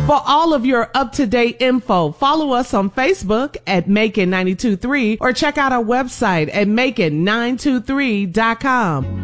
For all of your up-to-date info, follow us on Facebook at Macon 923 or check out our website at Macon923.com.